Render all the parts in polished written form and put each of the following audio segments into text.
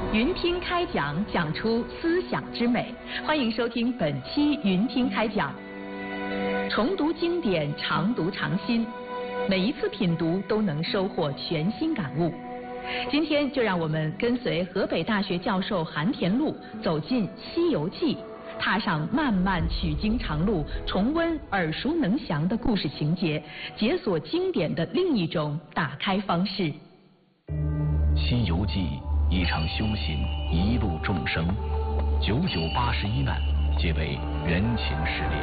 云听开讲，讲出思想之美。欢迎收听本期云听开讲。重读经典，常读常新，每一次品读都能收获全新感悟。今天就让我们跟随河北大学教授韩田禄走进《西游记》，踏上漫漫取经长路，重温耳熟能详的故事情节，解锁经典的另一种打开方式。《 西游记》一场修行，一路众生，9981难，皆为缘情试炼。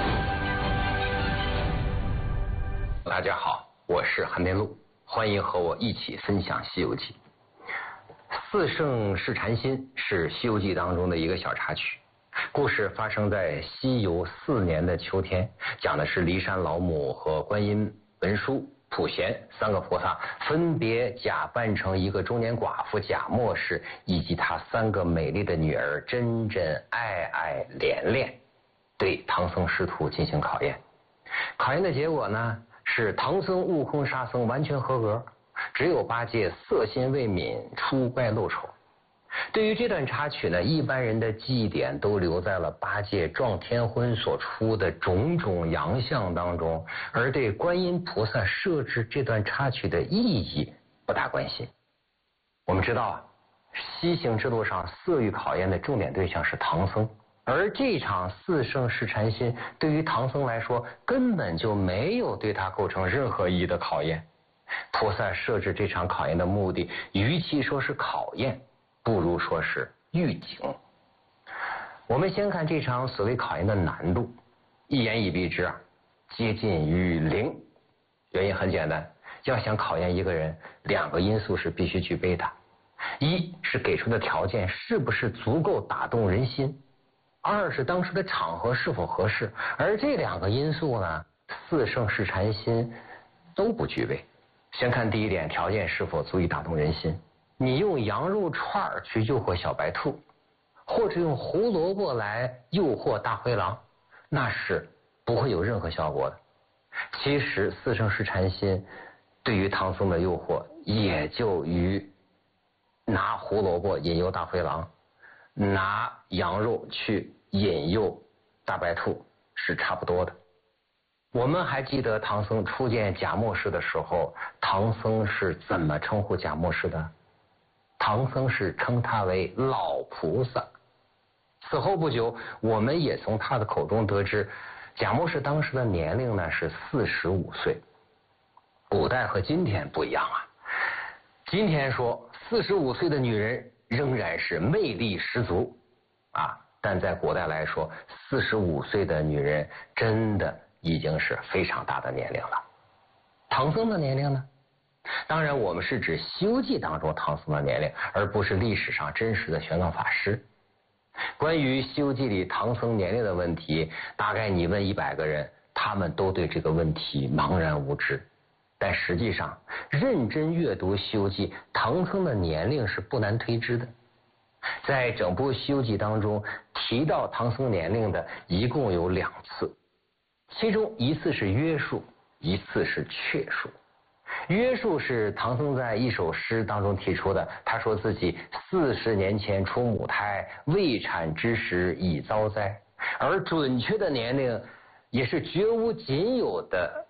大家好，我是韩田禄，欢迎和我一起分享《西游记》。四圣试禅心是《西游记》当中的一个小插曲，故事发生在西游4年的秋天，讲的是骊山老母和观音、文殊、普贤3个菩萨分别假扮成一个中年寡妇贾默氏以及她3个美丽的女儿真真、爱爱、莲莲，对唐僧师徒进行考验。考验的结果呢，是唐僧、悟空、沙僧完全合格，只有八戒色心未泯，出怪露丑。对于这段插曲呢，一般人的记忆点都留在了八戒撞天婚所出的种种洋相当中，而对观音菩萨设置这段插曲的意义不大关心。我们知道啊，西行之路上色欲考验的重点对象是唐僧，而这场四圣试禅心对于唐僧来说根本就没有对他构成任何意义的考验。菩萨设置这场考验的目的，与其说是考验，不如说是预警。我们先看这场所谓考验的难度，一言以蔽之啊，接近于0。原因很简单，要想考验一个人，2个因素是必须具备的：一是给出的条件是不是足够打动人心；2是当时的场合是否合适。而这2个因素呢，四圣试禅心都不具备。先看第一点，条件是否足以打动人心。你用羊肉串去诱惑小白兔，或者用胡萝卜来诱惑大灰狼，那是不会有任何效果的。其实四圣试禅心对于唐僧的诱惑，也就与拿胡萝卜引诱大灰狼，拿羊肉去引诱大白兔是差不多的。我们还记得唐僧初见贾默氏的时候，唐僧是怎么称呼贾默氏的？唐僧是称他为老菩萨。此后不久，我们也从他的口中得知，贾默氏当时的年龄呢是45岁。古代和今天不一样啊，今天说45岁的女人仍然是魅力十足啊，但在古代来说，45岁的女人真的已经是非常大的年龄了。唐僧的年龄呢？当然我们是指《西游记》当中唐僧的年龄，而不是历史上真实的玄奘法师。关于《西游记》里唐僧年龄的问题，大概你问100个人，他们都对这个问题茫然无知。但实际上认真阅读《西游记》，唐僧的年龄是不难推知的。在整部《西游记》当中提到唐僧年龄的一共有2次，其中一次是约数，一次是确数。约数是唐僧在一首诗当中提出的，他说自己40年前出母胎，未产之时已遭灾。而准确的年龄也是绝无仅有的